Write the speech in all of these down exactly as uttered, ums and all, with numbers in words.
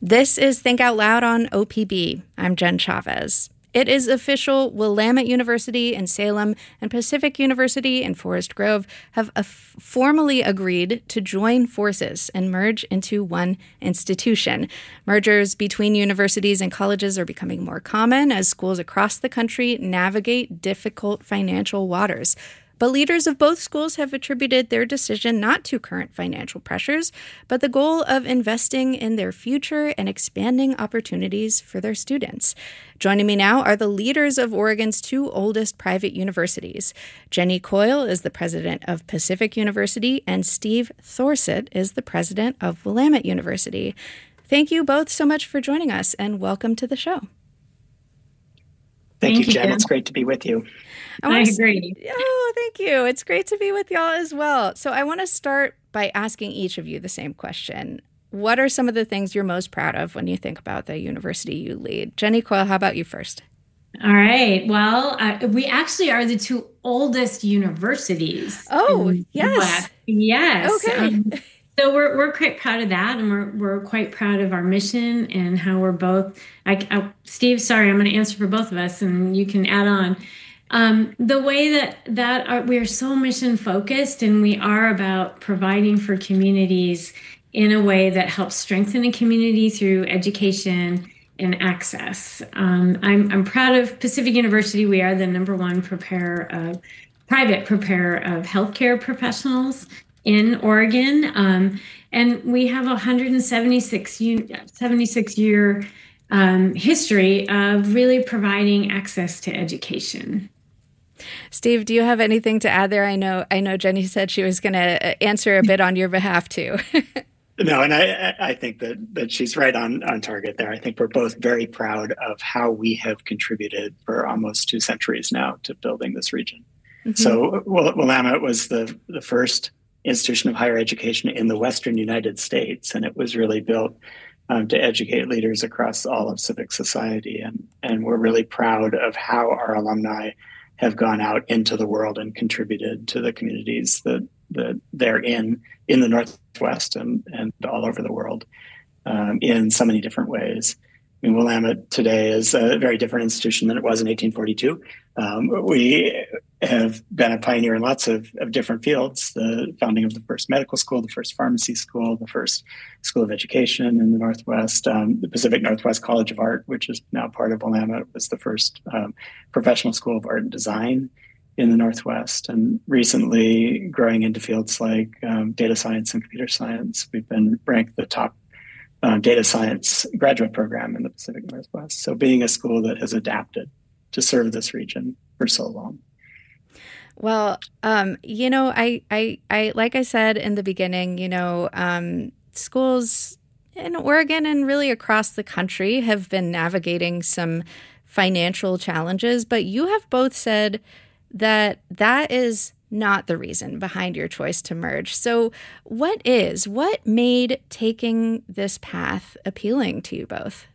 This is Think Out Loud on O P B. I'm Jen Chavez. It is official. Willamette University in Salem and Pacific University in Forest Grove have uh, formally agreed to join forces and merge into one institution. Mergers between universities and colleges are becoming more common as schools across the country navigate difficult financial waters. But leaders of both schools have attributed their decision not to current financial pressures, but the goal of investing in their future and expanding opportunities for their students. Joining me now are the leaders of Oregon's two oldest private universities. Jenny Coyle is the president of Pacific University, and Steve Thorsett is the president of Willamette University. Thank you both so much for joining us, and welcome to the show. Thank, thank you, Jen. It's great to be with you. I, I agree. To, oh, thank you. It's great to be with y'all as well. So I want to start by asking each of you the same question. What are some of the things you're most proud of when you think about the university you lead? Jenny Coyle, how about you first? All right. Well, uh, we actually are the two oldest universities. Oh, yes. Yes. Okay. Um, So we're we're quite proud of that, and we're we're quite proud of our mission and how we're both. I, I, Steve, sorry, I'm going to answer for both of us, and you can add on. Um, the way that that are, we are so mission focused, and we are about providing for communities in a way that helps strengthen a community through education and access. Um, I'm I'm proud of Pacific University. We are the number one preparer of private preparer of healthcare professionals in Oregon, um, and we have a one hundred seventy-six year um, history of really providing access to education. Steve, do you have anything to add there? I know, I know. Jenny said she was going to answer a bit on your behalf too. No, and I, I think that that she's right on on target there. I think we're both very proud of how we have contributed for almost two centuries now to building this region. Mm-hmm. So Willamette was the the first institution of higher education in the Western United States. And it was really built um, to educate leaders across all of civic society. And, and we're really proud of how our alumni have gone out into the world and contributed to the communities that, that they're in, in the Northwest and, and all over the world um, in so many different ways. I mean, Willamette today is a very different institution than it was in eighteen forty-two. Um, we have been a pioneer in lots of, of different fields, the founding of the first medical school, the first pharmacy school, the first school of education in the Northwest. Um, the Pacific Northwest College of Art, which is now part of Willamette, was the first um, professional school of art and design in the Northwest. And recently growing into fields like um, data science and computer science, we've been ranked the top Uh, data science graduate program in the Pacific Northwest. So being a school that has adapted to serve this region for so long. Well, um, you know, I, I, I, like I said in the beginning, you know, um, schools in Oregon and really across the country have been navigating some financial challenges, but you have both said that that is not the reason behind your choice to merge. So what is, what made taking this path appealing to you both?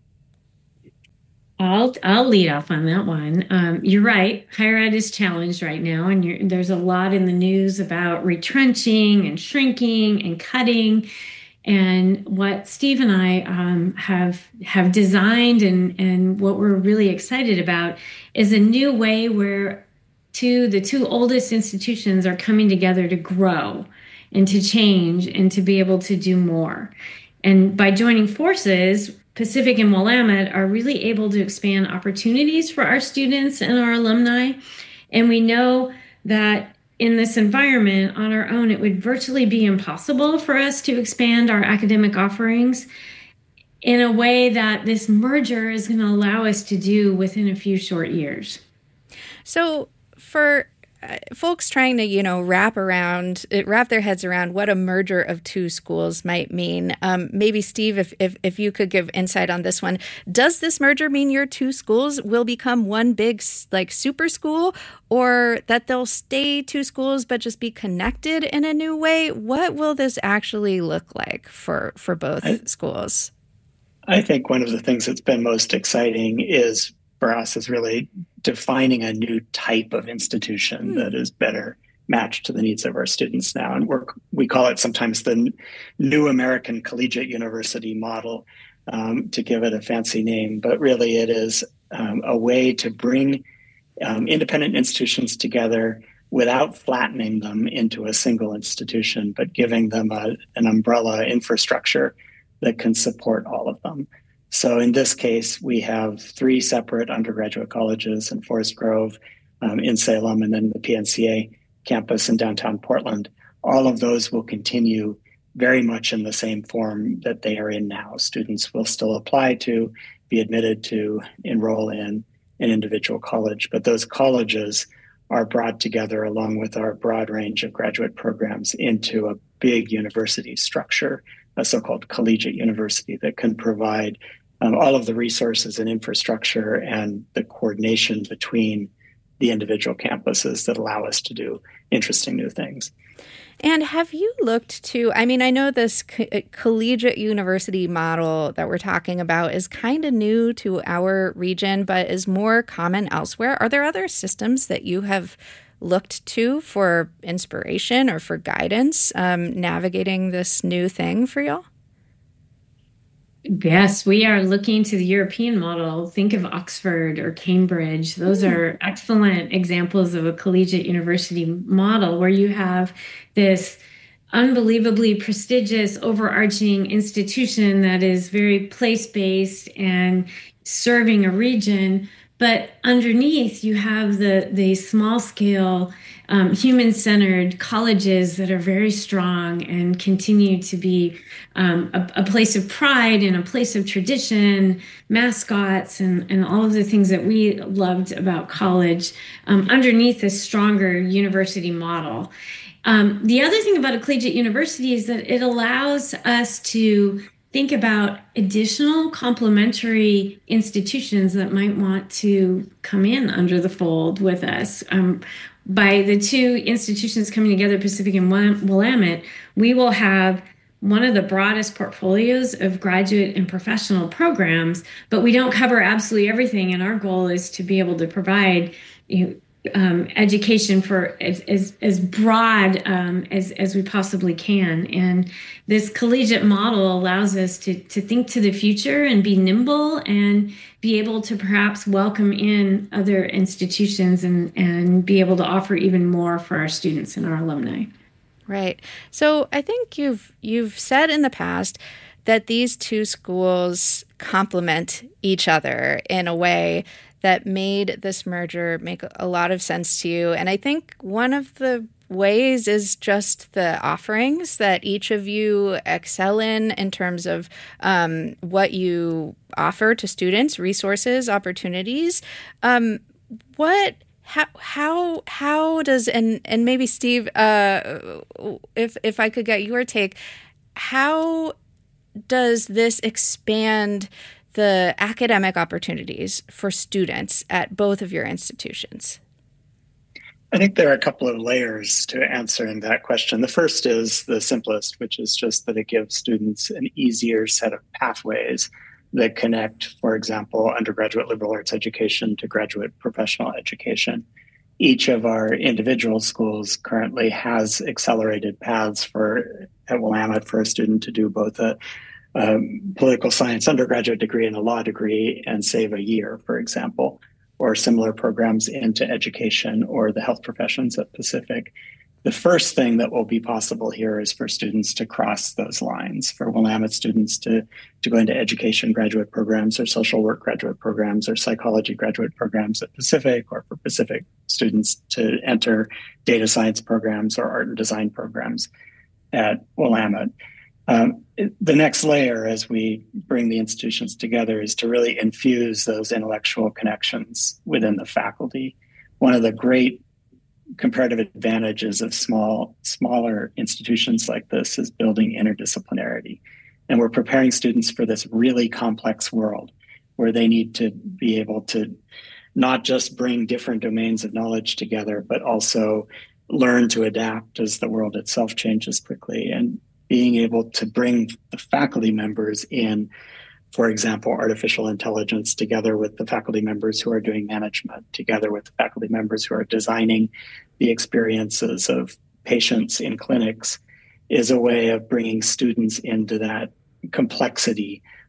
I'll, I'll lead off on that one. Um, you're right. Higher ed is challenged right now, and you're, there's a lot in the news about retrenching and shrinking and cutting. And what Steve and I um, have have designed and, and what we're really excited about is a new way where two, the two oldest institutions are coming together to grow and to change and to be able to do more. And by joining forces, Pacific and Willamette are really able to expand opportunities for our students and our alumni. And we know that in this environment on our own, it would virtually be impossible for us to expand our academic offerings in a way that this merger is going to allow us to do within a few short years. So for uh, folks trying to, you know, wrap around, wrap their heads around what a merger of two schools might mean, um, maybe Steve, if, if if you could give insight on this one, does this merger mean your two schools will become one big like super school, or that they'll stay two schools but just be connected in a new way? What will this actually look like for for both I, schools? I think one of the things that's been most exciting is for us is really defining a new type of institution mm. that is better matched to the needs of our students now. And we're, we call it sometimes the new American collegiate university model. um, to give it a fancy name, but really it is um, a way to bring um, independent institutions together without flattening them into a single institution, but giving them a, an umbrella infrastructure that can support all of them. So in this case, we have three separate undergraduate colleges in Forest Grove, um, in Salem, and then the P N C A campus in downtown Portland. All of those will continue very much in the same form that they are in now. Students will still apply to be admitted to enroll in an individual college, but those colleges are brought together along with our broad range of graduate programs into a big university structure, a so-called collegiate university that can provide um, all of the resources and infrastructure and the coordination between the individual campuses that allow us to do interesting new things. And have you looked to, I mean, I know this co- collegiate university model that we're talking about is kind of new to our region, but is more common elsewhere. Are there other systems that you have looked to for inspiration or for guidance um, navigating this new thing for y'all? Yes, we are looking to the European model. Think of Oxford or Cambridge. Those mm. are excellent examples of a collegiate university model where you have this unbelievably prestigious, overarching institution that is very place-based and serving a region. But underneath, you have the, the small-scale, um, human-centered colleges that are very strong and continue to be um, a, a place of pride and a place of tradition, mascots, and, and all of the things that we loved about college um, underneath this stronger university model. Um, the other thing about a collegiate university is that it allows us to think about additional complementary institutions that might want to come in under the fold with us. Um, by the two institutions coming together, Pacific and Willamette, we will have one of the broadest portfolios of graduate and professional programs, but we don't cover absolutely everything. And our goal is to be able to provide, you know, Um, education for as as, as broad um, as as we possibly can, and this collegiate model allows us to to think to the future and be nimble and be able to perhaps welcome in other institutions and and be able to offer even more for our students and our alumni. Right. So I think you've you've said in the past that these two schools complement each other in a way that made this merger make a lot of sense to you. And I think one of the ways is just the offerings that each of you excel in, in terms of um, what you offer to students, resources, opportunities. Um, what, how, how, how does, and, and maybe Steve, uh, if, if I could get your take, how does this expand the academic opportunities for students at both of your institutions? I think there are a couple of layers to answering that question. The first is the simplest, which is just that it gives students an easier set of pathways that connect, for example, undergraduate liberal arts education to graduate professional education. Each of our individual schools currently has accelerated paths for at Willamette for a student to do both a Um, political science undergraduate degree and a law degree and save a year, for example, or similar programs into education or the health professions at Pacific. The first thing that will be possible here is for students to cross those lines, for Willamette students to, to go into education graduate programs or social work graduate programs or psychology graduate programs at Pacific, or for Pacific students to enter data science programs or art and design programs at Willamette. Um, the next layer, as we bring the institutions together, is to really infuse those intellectual connections within the faculty. One of the great comparative advantages of small, smaller institutions like this is building interdisciplinarity. And we're preparing students for this really complex world where they need to be able to not just bring different domains of knowledge together, but also learn to adapt as the world itself changes quickly. And being able to bring the faculty members in, for example, artificial intelligence, together with the faculty members who are doing management, together with the faculty members who are designing the experiences of patients in clinics, is a way of bringing students into that complexity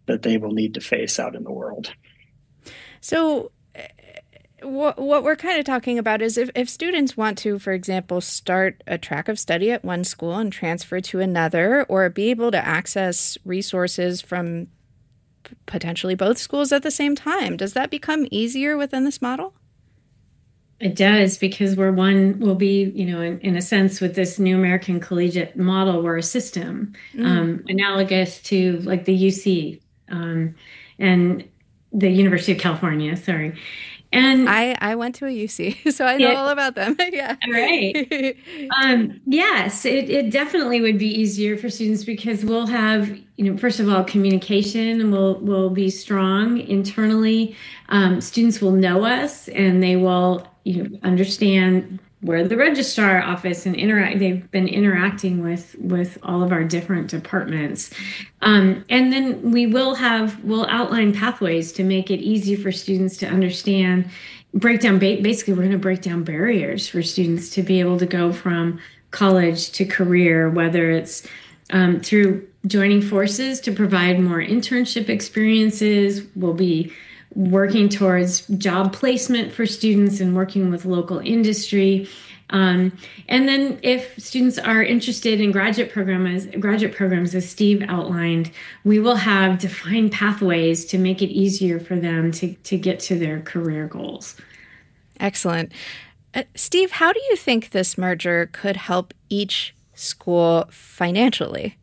that they will need to face out in the world. So what, what we're kind of talking about is if, if students want to, for example, start a track of study at one school and transfer to another, or be able to access resources from p- potentially both schools at the same time, does that become easier within this model? It does, because we're one, we'll be, you know, in, in a sense with this new American collegiate model, we're a system, mm. um, analogous to like the U C um, and the University of California, sorry. And I, I went to a U C, so I know yeah. all about them. yeah. Right. um, yes, it, it definitely would be easier for students because we'll have, you know, first of all, communication will will be strong internally. Um, students will know us and they will, you know, understand where the registrar office and interact. They've been interacting with with all of our different departments, um, and then we will have we'll outline pathways to make it easy for students to understand. Break down basically, we're going to break down barriers for students to be able to go from college to career, whether it's um, through joining forces to provide more internship experiences. We'll be working towards job placement for students and working with local industry. Um, and then if students are interested in graduate programs, graduate programs, as Steve outlined, we will have defined pathways to make it easier for them to, to get to their career goals. Excellent. Uh, Steve, how do you think this merger could help each school financially?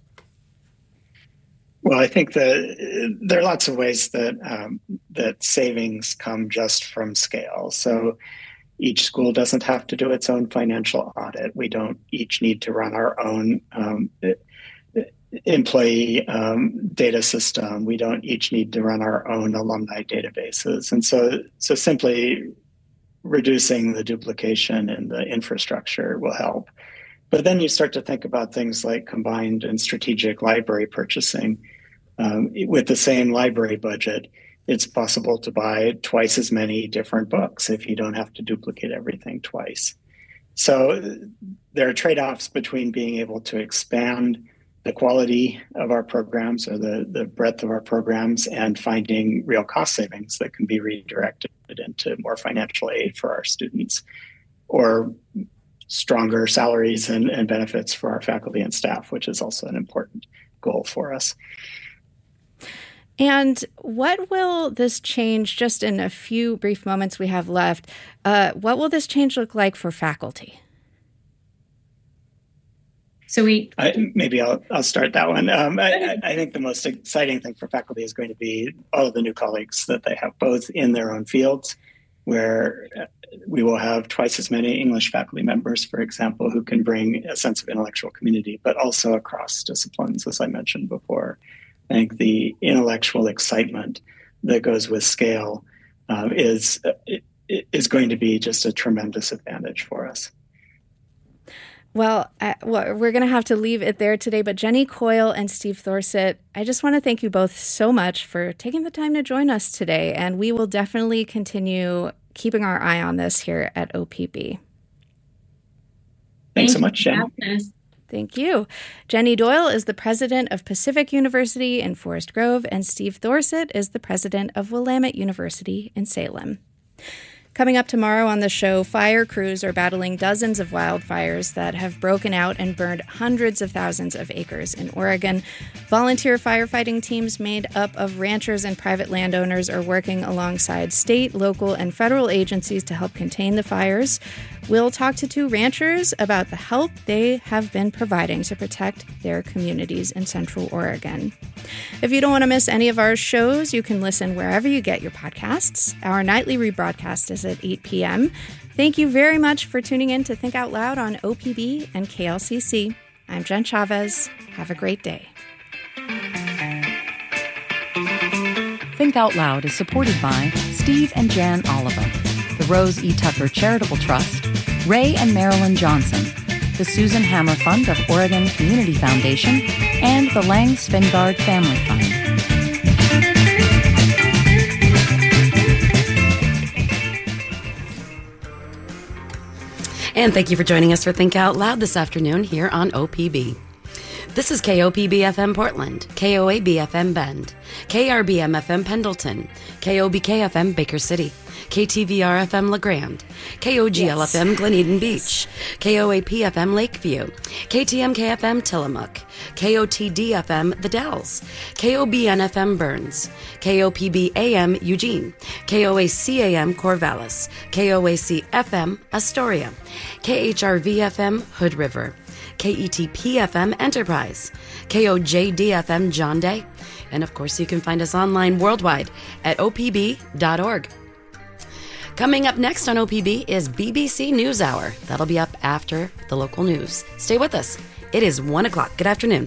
Well, I think that there are lots of ways that um, that savings come just from scale. So each school doesn't have to do its own financial audit. We don't each need to run our own um, employee um, data system. We don't each need to run our own alumni databases. And so, so simply reducing the duplication in the infrastructure will help. But then you start to think about things like combined and strategic library purchasing. Um, with the same library budget, it's possible to buy twice as many different books if you don't have to duplicate everything twice. So there are trade-offs between being able to expand the quality of our programs or the, the breadth of our programs and finding real cost savings that can be redirected into more financial aid for our students, or stronger salaries and, and benefits for our faculty and staff, which is also an important goal for us. And what will this change, just in a few brief moments we have left, uh, what will this change look like for faculty? So we I, maybe I'll I'll start that one. Um, I, I think the most exciting thing for faculty is going to be all of the new colleagues that they have, both in their own fields, where we will have twice as many English faculty members, for example, who can bring a sense of intellectual community, but also across disciplines, as I mentioned before. I think the intellectual excitement that goes with scale uh, is is going to be just a tremendous advantage for us. Well, I, well we're going to have to leave it there today, but Jenny Coyle and Steve Thorsett, I just want to thank you both so much for taking the time to join us today, and we will definitely continue keeping our eye on this here at O P B. Thanks so much, Jen. Thank you. Jenny Doyle is the president of Pacific University in Forest Grove, and Steve Thorsett is the president of Willamette University in Salem. Coming up tomorrow on the show, fire crews are battling dozens of wildfires that have broken out and burned hundreds of thousands of acres in Oregon. Volunteer firefighting teams made up of ranchers and private landowners are working alongside state, local, and federal agencies to help contain the fires. We'll talk to two ranchers about the help they have been providing to protect their communities in Central Oregon. If you don't want to miss any of our shows, you can listen wherever you get your podcasts. Our nightly rebroadcast is at eight p.m. Thank you very much for tuning in to Think Out Loud on O P B and K L C C. I'm Jen Chavez. Have a great day. Think Out Loud is supported by Steve and Jan Oliver, the Rose E. Tucker Charitable Trust, Ray and Marilyn Johnson, the Susan Hammer Fund of Oregon Community Foundation, and the Lang Svingard Family Fund. And thank you for joining us for Think Out Loud this afternoon here on O P B. This is K O P B F M Portland, K O A B F M Bend, K R B M F M Pendleton, K O B K F M Baker City, K T V R F M La Grande, K O G L F M yes. Glen Eden Beach, K O A P F M Lakeview, K T M K F M Tillamook, K O T D F M The Dells, K O B N F M Burns, K O P B A M Eugene, K O A C A M Corvallis, K O A C F M Astoria, K H R V F M Hood River, K E T P F M Enterprise, K O J D F M John Day, and of course you can find us online worldwide at O P B dot org. Coming up next on O P B is B B C NewsHour. That'll be up after the local news. Stay with us. It is one o'clock. Good afternoon.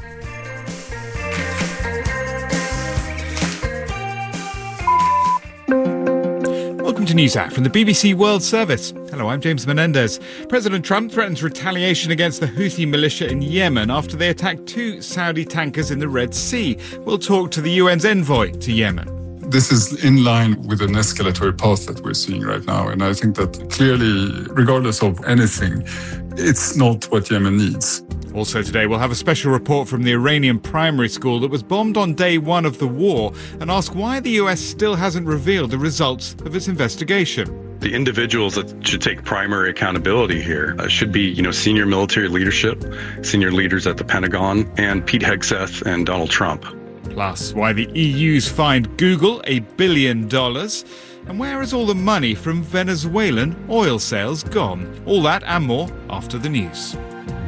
Welcome to NewsHour from the B B C World Service. Hello, I'm James Menendez. President Trump threatens retaliation against the Houthi militia in Yemen after they attacked two Saudi tankers in the Red Sea. We'll talk to the U N's envoy to Yemen. This is in line with an escalatory path that we're seeing right now. And I think that clearly, regardless of anything, it's not what Yemen needs. Also today, we'll have a special report from the Iranian primary school that was bombed on day one of the war and ask why the U S still hasn't revealed the results of its investigation. The individuals that should take primary accountability here uh, should be, you know, senior military leadership, senior leaders at the Pentagon, and Pete Hegseth and Donald Trump. Plus, why the E U's fined Google a billion dollars. And where has all the money from Venezuelan oil sales gone? All that and more after the news.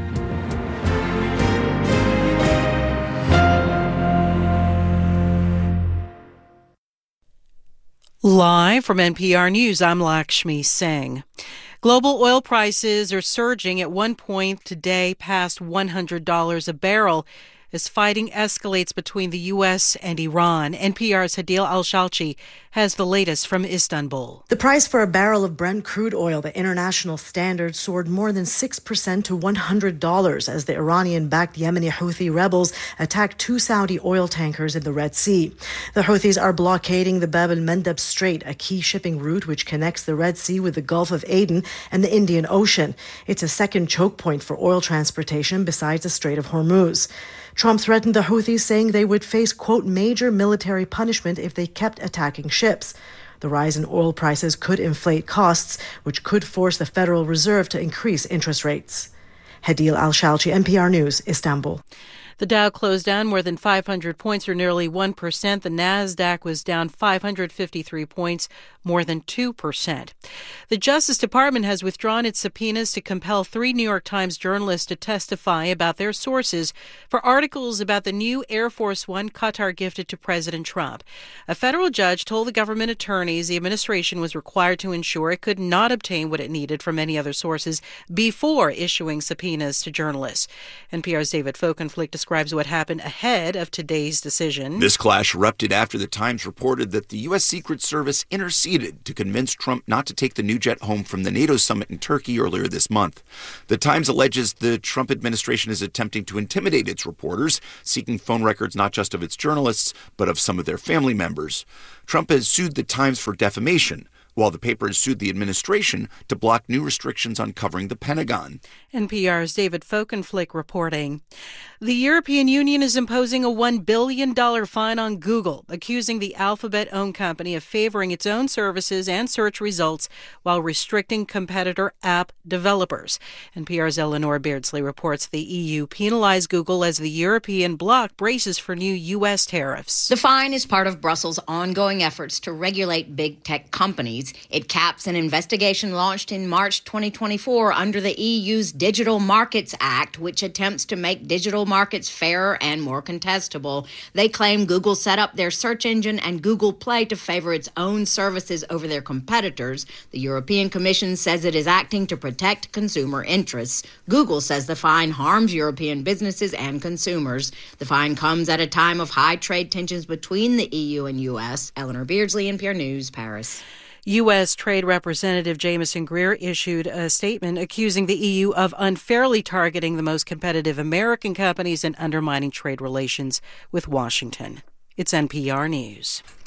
Live from N P R News, I'm Lakshmi Singh. Global oil prices are surging at one point today past one hundred dollars a barrel as fighting escalates between the U S and Iran. N P R's Hadil Al-Shalchi has the latest from Istanbul. The price for a barrel of Brent crude oil, the international standard, soared more than six percent to one hundred dollars as the Iranian-backed Yemeni Houthi rebels attacked two Saudi oil tankers in the Red Sea. The Houthis are blockading the Bab el-Mandeb Strait, a key shipping route which connects the Red Sea with the Gulf of Aden and the Indian Ocean. It's a second choke point for oil transportation besides the Strait of Hormuz. Trump threatened the Houthis, saying they would face, quote, major military punishment if they kept attacking ships. The rise in oil prices could inflate costs, which could force the Federal Reserve to increase interest rates. Hadil Al-Shalchi, N P R News, Istanbul. The Dow closed down more than five hundred points, or nearly one percent. The Nasdaq was down five hundred fifty-three points, more than two percent. The Justice Department has withdrawn its subpoenas to compel three New York Times journalists to testify about their sources for articles about the new Air Force One Qatar gifted to President Trump. A federal judge told the government attorneys the administration was required to ensure it could not obtain what it needed from any other sources before issuing subpoenas to journalists. N P R's David Folkenflik describes what happened ahead of today's decision. This clash erupted after the Times reported that the U S. Secret Service interceded to convince Trump not to take the new jet home from the NATO summit in Turkey earlier this month. The Times alleges the Trump administration is attempting to intimidate its reporters, seeking phone records not just of its journalists, but of some of their family members. Trump has sued the Times for defamation, while the paper has sued the administration to block new restrictions on covering the Pentagon. N P R's David Folkenflik reporting. The European Union is imposing a one billion dollars fine on Google, accusing the Alphabet-owned company of favoring its own services and search results while restricting competitor app developers. N P R's Eleanor Beardsley reports the E U penalized Google as the European bloc braces for new U S tariffs. The fine is part of Brussels' ongoing efforts to regulate big tech companies. It caps an investigation launched in March twenty twenty-four under the E U's Digital Markets Act, which attempts to make digital markets fairer and more contestable. They claim Google set up their search engine and Google Play to favor its own services over their competitors. The European Commission says it is acting to protect consumer interests. Google says the fine harms European businesses and consumers. The fine comes at a time of high trade tensions between the E U and U S. Eleanor Beardsley, N P R News, Paris. U S. Trade Representative Jameson Greer issued a statement accusing the E U of unfairly targeting the most competitive American companies and undermining trade relations with Washington. It's N P R News.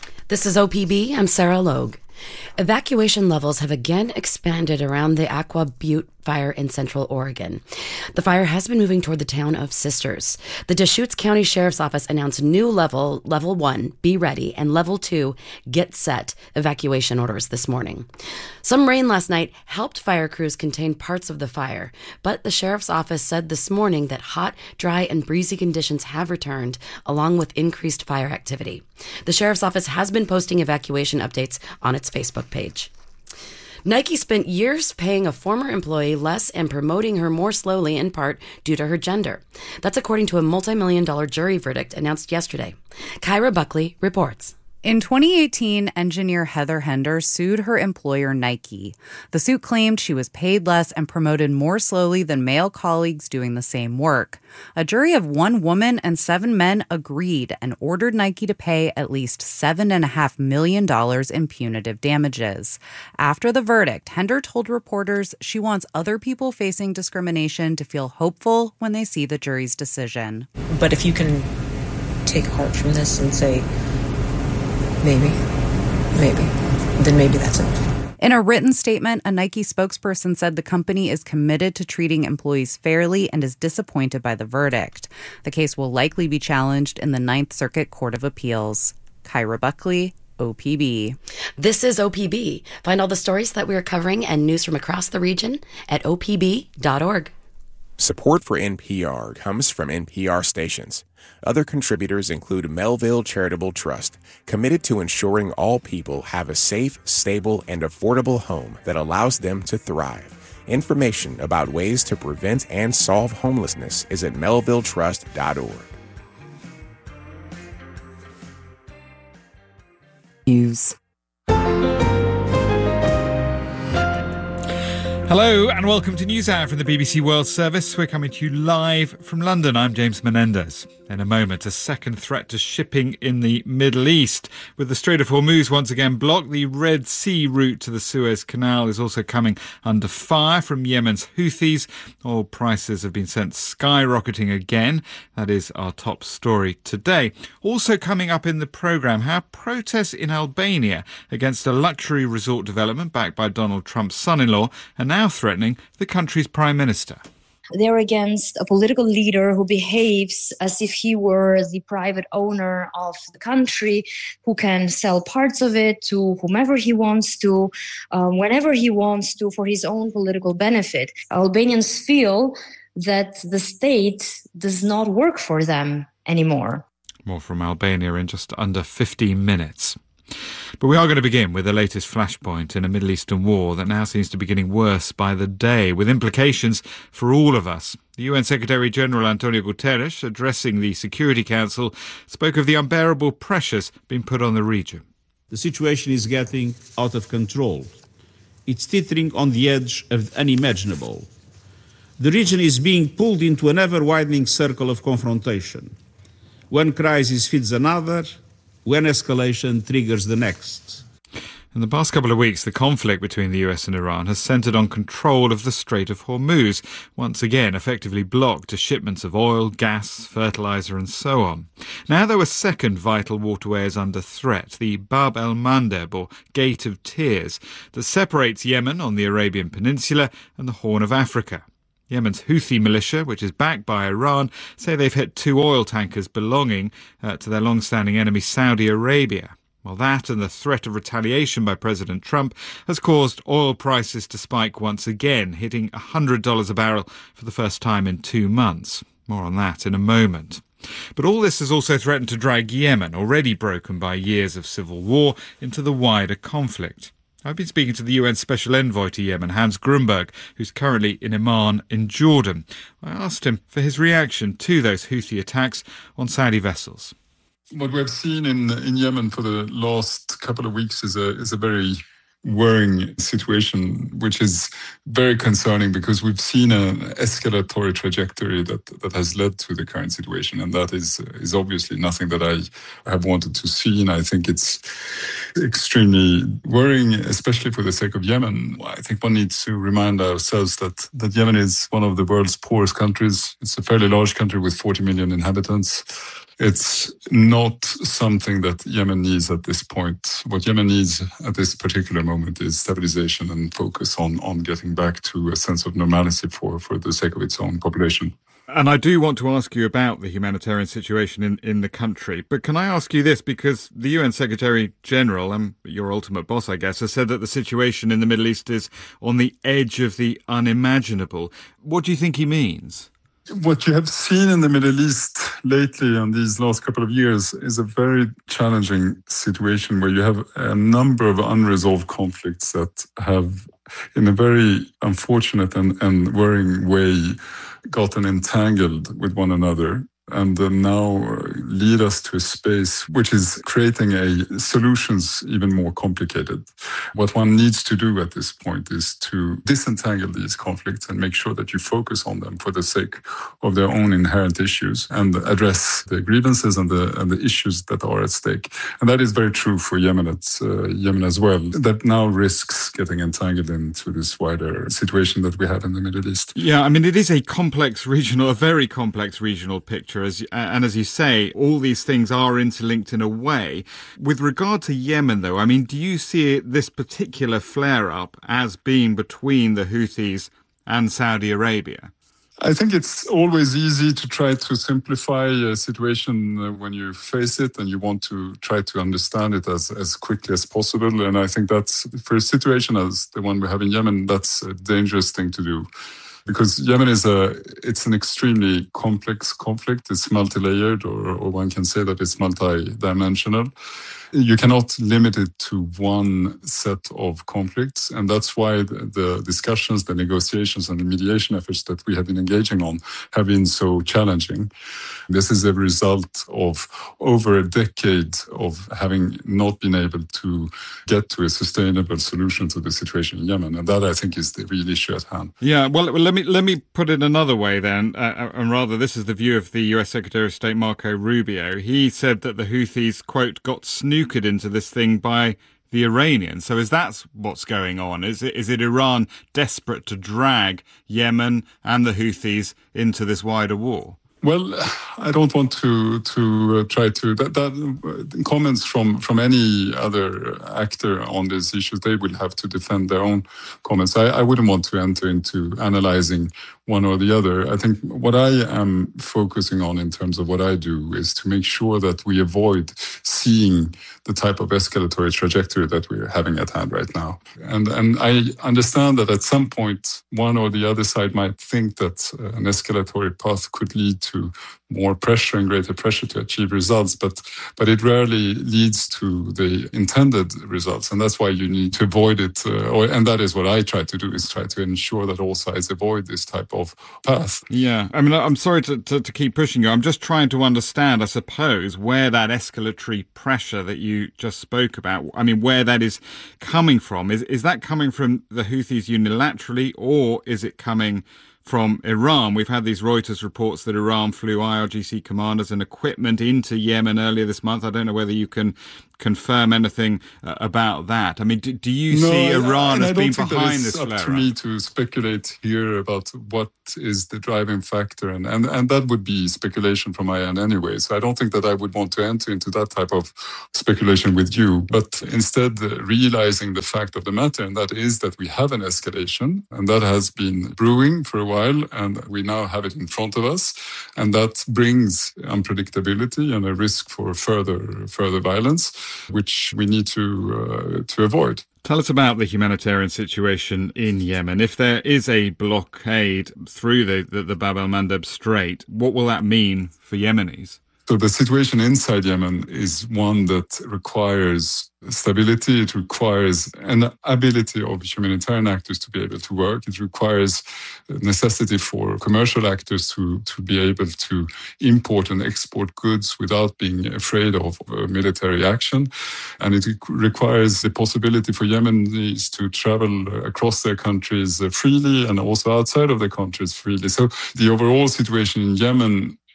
This is O P B. I'm Sarah Logue. Evacuation levels have again expanded around the Aqua Butte fire in central Oregon. The fire has been moving toward the town of Sisters. The Deschutes County Sheriff's Office announced new level, level one, be ready, and level two, get set, evacuation orders this morning. Some rain last night helped fire crews contain parts of the fire, but the Sheriff's Office said this morning that hot, dry, and breezy conditions have returned, along with increased fire activity. The Sheriff's Office has been posting evacuation updates on its Facebook page. Nike spent years paying a former employee less and promoting her more slowly, in part due to her gender. That's according to a multi-million dollar jury verdict announced yesterday. Kyra Buckley reports. In twenty eighteen, engineer Heather Hender sued her employer Nike. The suit claimed she was paid less and promoted more slowly than male colleagues doing the same work. A jury of one woman and seven men agreed and ordered Nike to pay at least seven point five million dollars in punitive damages. After the verdict, Hender told reporters she wants other people facing discrimination to feel hopeful when they see the jury's decision. But if you can take heart from this and say, Maybe, maybe, then maybe that's enough. In a written statement, a Nike spokesperson said the company is committed to treating employees fairly and is disappointed by the verdict. The case will likely be challenged in the Ninth Circuit Court of Appeals. Kyra Buckley, O P B. This is O P B. Find all the stories that we are covering and news from across the region at O P B dot org. Support for N P R comes from N P R stations. Other contributors include Melville Charitable Trust, committed to ensuring all people have a safe, stable, and affordable home that allows them to thrive. Information about ways to prevent and solve homelessness is at melville trust dot org. News. Hello and welcome to News Hour from the B B C World Service. We're coming to you live from London. I'm James Menendez. In a moment, a second threat to shipping in the Middle East. With the Strait of Hormuz once again blocked, the Red Sea route to the Suez Canal is also coming under fire from Yemen's Houthis. Oil prices have been sent skyrocketing again. That is our top story today. Also coming up in the programme, how protests in Albania against a luxury resort development backed by Donald Trump's son-in-law are now threatening the country's prime minister. They're against a political leader who behaves as if he were the private owner of the country, who can sell parts of it to whomever he wants to, um, whenever he wants to, for his own political benefit. Albanians feel that the state does not work for them anymore. More from Albania in just under fifteen minutes. But we are going to begin with the latest flashpoint in a Middle Eastern war that now seems to be getting worse by the day, with implications for all of us. The U N Secretary-General Antonio Guterres, addressing the Security Council, spoke of the unbearable pressures being put on the region. The situation is getting out of control. It's teetering on the edge of the unimaginable. The region is being pulled into an ever-widening circle of confrontation. One crisis feeds another, when escalation triggers the next. In the past couple of weeks, the conflict between the U S and Iran has centred on control of the Strait of Hormuz, once again effectively blocked to shipments of oil, gas, fertiliser and so on. Now, though, a second vital waterway is under threat, the Bab el-Mandeb, or Gate of Tears, that separates Yemen on the Arabian Peninsula and the Horn of Africa. Yemen's Houthi militia, which is backed by Iran, say they've hit two oil tankers belonging uh, to their long-standing enemy Saudi Arabia. Well, that and the threat of retaliation by President Trump has caused oil prices to spike once again, hitting one hundred dollars a barrel for the first time in two months. More on that in a moment. But all this has also threatened to drag Yemen, already broken by years of civil war, into the wider conflict. I've been speaking to the U N Special Envoy to Yemen, Hans Grunberg, who's currently in Amman in Jordan. I asked him for his reaction to those Houthi attacks on Saudi vessels. What we've seen in in Yemen for the last couple of weeks is a is a very worrying situation, which is very concerning because we've seen an escalatory trajectory that, that has led to the current situation, and that is is obviously nothing that I have wanted to see, and I think it's extremely worrying, especially for the sake of Yemen. I think one needs to remind ourselves that, that Yemen is one of the world's poorest countries. It's a fairly large country with forty million inhabitants. it's not something that Yemen needs at this point. What Yemen needs at this particular moment is stabilization and focus on, on getting back to a sense of normality for, for the sake of its own population. And I do want to ask you about the humanitarian situation in, in the country. But can I ask you this? Because the U N Secretary General, and your ultimate boss, I guess, has said that the situation in the Middle East is on the edge of the unimaginable. What do you think he means? What you have seen in the Middle East lately in these last couple of years is a very challenging situation where you have a number of unresolved conflicts that have, in a very unfortunate and, and worrying way, gotten entangled with one another and uh, now lead us to a space which is creating a solutions even more complicated. What one needs to do at this point is to disentangle these conflicts and make sure that you focus on them for the sake of their own inherent issues and address the grievances and the and the issues that are at stake. And that is very true for Yemen, at, uh, Yemen as well, that now risks getting entangled into this wider situation that we have in the Middle East. Yeah, I mean, it is a complex regional, a very complex regional picture. As, and as you say, all these things are interlinked in a way. With regard to Yemen, though, I mean, do you see this particular flare-up as being between the Houthis and Saudi Arabia? I think it's always easy to try to simplify a situation when you face it and you want to try to understand it as, as quickly as possible. And I think that's, for a situation as the one we have in Yemen, that's a dangerous thing to do. Because Yemen is a, it's an extremely complex conflict. It's multi-layered, or, or one can say that it's multi-dimensional. You cannot limit it to one set of conflicts. And that's why the, the discussions, the negotiations and the mediation efforts that we have been engaging on have been so challenging. This is a result of over a decade of having not been able to get to a sustainable solution to the situation in Yemen. And that, I think, is the real issue at hand. Yeah, well, let me let me put it another way then, uh, and rather this is the view of the U S Secretary of State Marco Rubio. He said that the Houthis, quote, got snookered into this thing by the Iranians. So is that what's going on? Is it is it Iran desperate to drag Yemen and the Houthis into this wider war? Well, I don't want to to uh, try to that, that uh, comments from from any other actor on these issues. They will have to defend their own comments. I, I wouldn't want to enter into analyzing one or the other. I think what I am focusing on in terms of what I do is to make sure that we avoid seeing the type of escalatory trajectory that we're having at hand right now. And and I understand that at some point, one or the other side might think that uh, an escalatory path could lead to more pressure and greater pressure to achieve results, but but it rarely leads to the intended results. And that's why you need to avoid it. Uh, or, and that is what I try to do, is try to ensure that all sides avoid this type of path. Yeah, I mean, I'm sorry to, to, to keep pushing you. I'm just trying to understand, I suppose, where that escalatory pressure that you just spoke about, I mean, where that is coming from. Is, is that coming from the Houthis unilaterally, or is it coming from Iran? We've had these Reuters reports that Iran flew I R G C commanders and equipment into Yemen earlier this month. I don't know whether you can confirm anything uh, about that. I mean, do, do you no, see I, Iran as being behind this flare-up? flare-up? It's up to me to speculate here about what is the driving factor, and, and, and that would be speculation from my end anyway. So I don't think that I would want to enter into that type of speculation with you, but instead uh, realizing the fact of the matter, and that is that we have an escalation, and that has been brewing for a while, and we now have it in front of us, and that brings unpredictability and a risk for further further violence, which we need to uh, to avoid. Tell us about the humanitarian situation in Yemen. If there is a blockade through the, the, the Bab el-Mandeb Strait, what will that mean for Yemenis? So the situation inside Yemen is one that requires stability. It requires an ability of humanitarian actors to be able to work. It requires necessity for commercial actors to, to be able to import and export goods without being afraid of uh, military action. And it requires the possibility for Yemenis to travel across their countries freely and also outside of their countries freely. So the overall situation in Yemen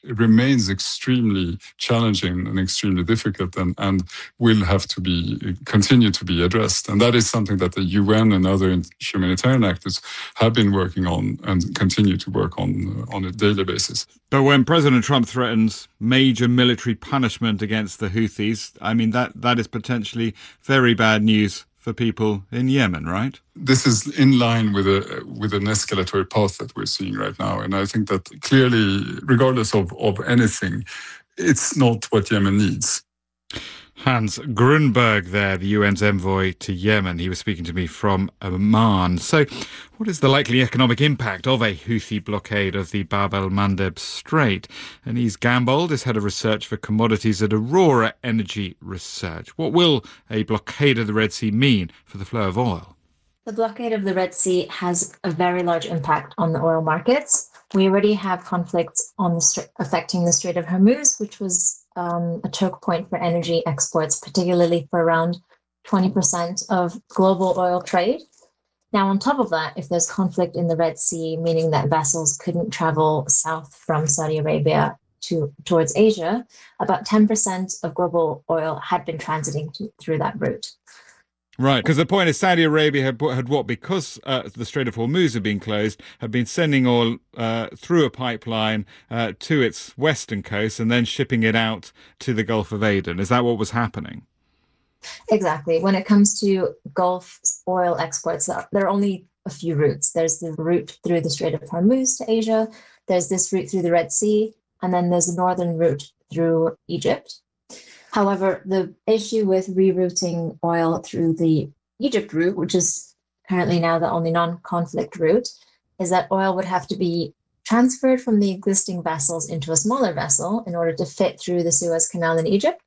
remains extremely challenging and extremely difficult, and, and will have to be continue to be addressed. And that is something that the U N and other humanitarian actors have been working on and continue to work on uh, on a daily basis. But when President Trump threatens major military punishment against the Houthis, I mean, that, that is potentially very bad news for people in Yemen, right? This is in line with a with an escalatory path that we're seeing right now. And I think that clearly, regardless of, of anything, it's not what Yemen needs. Hans Grunberg there, the U N's envoy to Yemen. He was speaking to me from Amman. So what is the likely economic impact of a Houthi blockade of the Bab el-Mandeb Strait? Anise Gambold is head of research for commodities at Aurora Energy Research. What will a blockade of the Red Sea mean for the flow of oil? The blockade of the Red Sea has a very large impact on the oil markets. We already have conflicts on the str- affecting the Strait of Hormuz, which was Um, a choke point for energy exports, particularly for around twenty percent of global oil trade. Now, on top of that, if there's conflict in the Red Sea, meaning that vessels couldn't travel south from Saudi Arabia to towards Asia, about ten percent of global oil had been transiting to, through that route. Right, because the point is Saudi Arabia had, had what, because uh, the Strait of Hormuz had been closed, had been sending oil uh, through a pipeline uh, to its western coast and then shipping it out to the Gulf of Aden. Is that what was happening? Exactly. When it comes to Gulf oil exports, there are only a few routes. There's the route through the Strait of Hormuz to Asia, there's this route through the Red Sea, and then there's the northern route through Egypt. However, the issue with rerouting oil through the Egypt route, which is currently now the only non-conflict route, is that oil would have to be transferred from the existing vessels into a smaller vessel in order to fit through the Suez Canal in Egypt,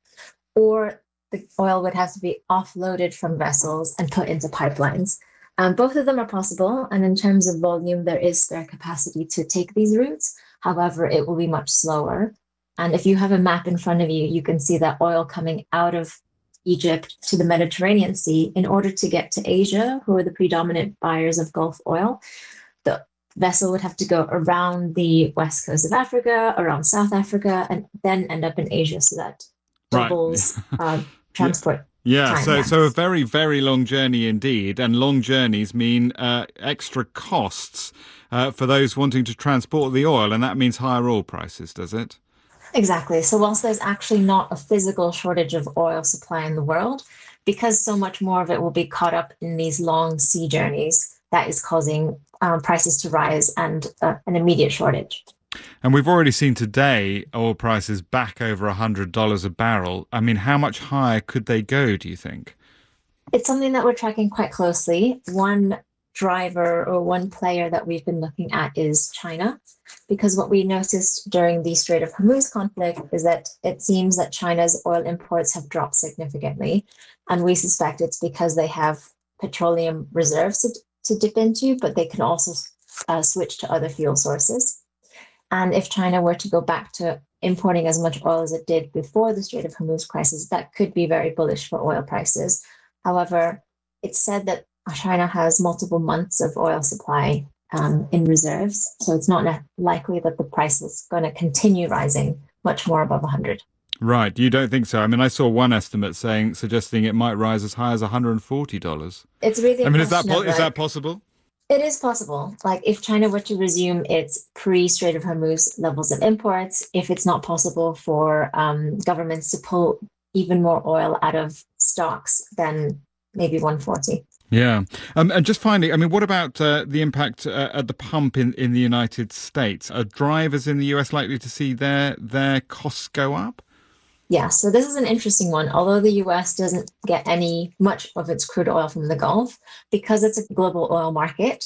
or the oil would have to be offloaded from vessels and put into pipelines. Um, both of them are possible, and in terms of volume, there is spare capacity to take these routes. However, it will be much slower. And if you have a map in front of you, you can see that oil coming out of Egypt to the Mediterranean Sea in order to get to Asia, who are the predominant buyers of Gulf oil. The vessel would have to go around the west coast of Africa, around South Africa, and then end up in Asia. So that doubles right. uh, transport. Yeah, time, so yeah. so a very, very long journey indeed. And long journeys mean uh, extra costs uh, for those wanting to transport the oil. And that means higher oil prices, does it? Exactly. So whilst there's actually not a physical shortage of oil supply in the world, because so much more of it will be caught up in these long sea journeys, that is causing um, prices to rise and uh, an immediate shortage. And we've already seen today oil prices back over one hundred dollars a barrel. I mean, how much higher could they go, do you think? It's something that we're tracking quite closely. One driver or one player that we've been looking at is China, because what we noticed during the Strait of Hormuz conflict is that it seems that China's oil imports have dropped significantly, and we suspect it's because they have petroleum reserves to, to dip into, but they can also uh, switch to other fuel sources. And if China were to go back to importing as much oil as it did before the Strait of Hormuz crisis, that could be very bullish for oil prices. However, it's said that China has multiple months of oil supply um, in reserves, so it's not likely that the price is going to continue rising much more above one hundred. Right, you don't think so? I mean, I saw one estimate saying suggesting it might rise as high as one hundred forty dollars. It's really. I mean, is that po- is that possible? It is possible. Like if China were to resume its pre-Strait of Hormuz levels of imports, if it's not possible for um, governments to pull even more oil out of stocks, then maybe one forty. Yeah. Um, and just finally, I mean, what about uh, the impact uh, at the pump in, in the United States? Are drivers in the U S likely to see their their costs go up? Yeah, so this is an interesting one. Although the U S doesn't get any much of its crude oil from the Gulf, because it's a global oil market,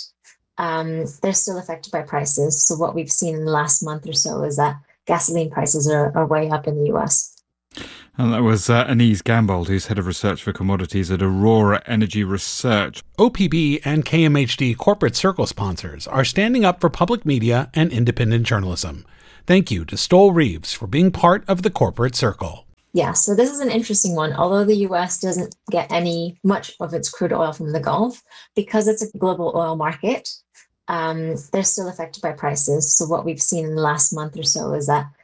um, they're still affected by prices. So what we've seen in the last month or so is that gasoline prices are, are way up in the U S. And that was uh, Anise Gambold, who's head of research for commodities at Aurora Energy Research. O P B and K M H D Corporate Circle sponsors are standing up for public media and independent journalism. Thank you to Stoll Reeves for being part of the Corporate Circle. Yeah, so this is an interesting one. Although the U S doesn't get any much of its crude oil from the Gulf, because it's a global oil market, um, they're still affected by prices. So what we've seen in the last month or so is that